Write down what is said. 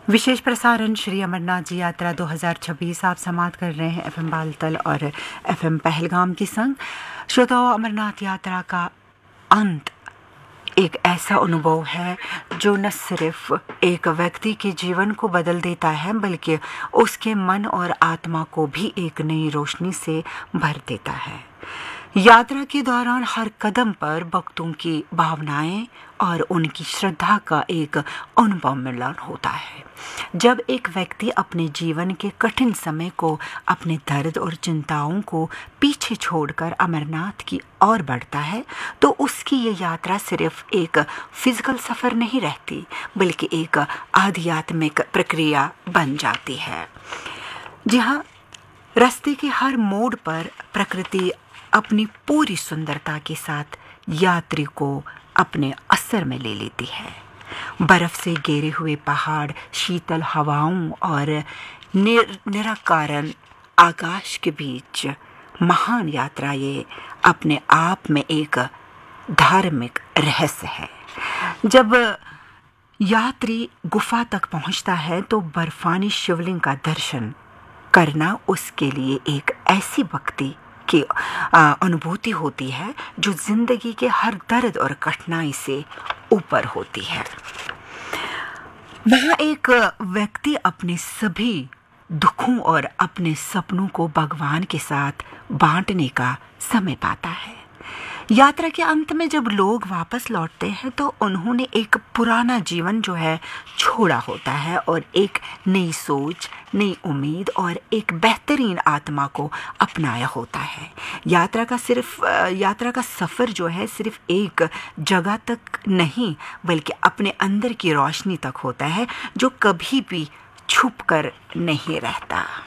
विशेष प्रसारण श्री अमरनाथ जी यात्रा 2026 आप समाप्त कर रहे हैं एफएम बालतल और एफएम पहलगाम के संग। श्रोताओं, अमरनाथ यात्रा का अंत एक ऐसा अनुभव है जो न सिर्फ एक व्यक्ति के जीवन को बदल देता है बल्कि उसके मन और आत्मा को भी एक नई रोशनी से भर देता है। यात्रा के दौरान हर कदम पर भक्तों की भावनाएं और उनकी श्रद्धा का एक अनुभव मिलन होता है। जब एक व्यक्ति अपने जीवन के कठिन समय को, अपने दर्द और चिंताओं को पीछे छोड़कर अमरनाथ की ओर बढ़ता है तो उसकी ये यात्रा सिर्फ एक फिजिकल सफ़र नहीं रहती बल्कि एक आध्यात्मिक प्रक्रिया बन जाती है। जी हाँ, रास्ते के हर मोड़ पर प्रकृति अपनी पूरी सुंदरता के साथ यात्री को अपने असर में ले लेती है। बर्फ से घेरे हुए पहाड़, शीतल हवाओं और निराकार आकाश के बीच महान यात्रा ये अपने आप में एक धार्मिक रहस्य है। जब यात्री गुफा तक पहुंचता है तो बर्फानी शिवलिंग का दर्शन करना उसके लिए एक ऐसी भक्ति की अनुभूति होती है जो जिंदगी के हर दर्द और कठिनाई से ऊपर होती है। वहाँ एक व्यक्ति अपने सभी दुखों और अपने सपनों को भगवान के साथ बांटने का समय पाता है। यात्रा के अंत में जब लोग वापस लौटते हैं तो उन्होंने एक पुराना जीवन जो है छोड़ा होता है और एक नई सोच, नई उम्मीद और एक बेहतरीन आत्मा को अपनाया होता है। यात्रा का सफ़र जो है सिर्फ एक जगह तक नहीं बल्कि अपने अंदर की रोशनी तक होता है जो कभी भी छुप कर नहीं रहता।